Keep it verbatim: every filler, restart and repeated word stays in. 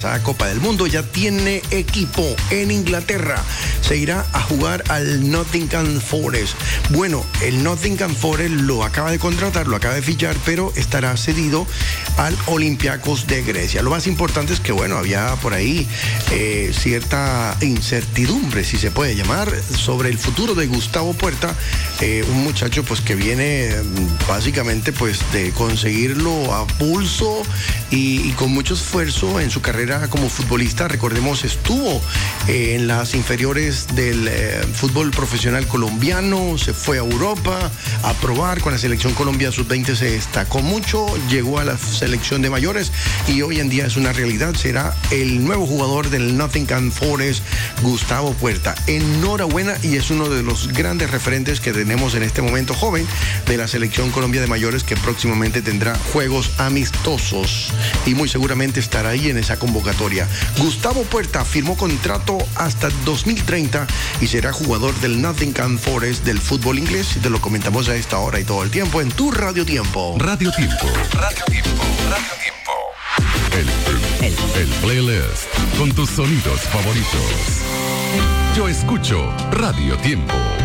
pasada Copa del Mundo, ya tiene equipo en Inglaterra. Se irá a jugar al Nottingham Forest. Bueno, el Nottingham Forest lo acaba de contratar, lo acaba de fichar, pero estará cedido al Olympiacos de Grecia. Lo más importante es que, bueno, había por ahí eh, cierta incertidumbre, si se puede llamar, sobre el futuro de Gustavo Puerta, eh, un muchacho pues que viene básicamente pues de conseguirlo a pulso y, y con mucho esfuerzo en su carrera como futbolista. Recordemos, estuvo eh, en las inferiores del eh, fútbol profesional colombiano, se fue a Europa a probar con la selección Colombia sub veinte, se destacó mucho, llegó a la selección de mayores y hoy en día es una realidad, será el nuevo jugador del Nottingham Forest, Gustavo Puerta. Enhorabuena, y es uno de los grandes referentes que tenemos en este momento, joven, de la selección Colombia de mayores, que próximamente tendrá juegos amistosos y muy seguramente estará ahí en esa convocatoria. Gustavo Puerta firmó contrato hasta dos mil treinta y será jugador del Nottingham Forest del fútbol inglés, y te lo comentamos a esta hora y todo el tiempo en tu Radio Tiempo. Radio Tiempo. Radio Tiempo. Radio Tiempo. El, el, el playlist con tus sonidos favoritos. Yo escucho Radio Tiempo.